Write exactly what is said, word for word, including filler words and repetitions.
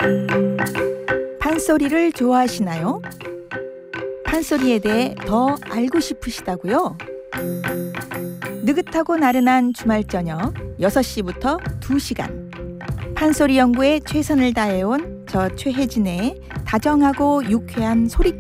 판소리를 좋아하시나요? 판소리에 대해 더 알고 싶으시다고요? 느긋하고 나른한 주말 저녁 여섯 시부터 두 시간 판소리 연구에 최선을 다해온 저 최혜진의 다정하고 유쾌한 소리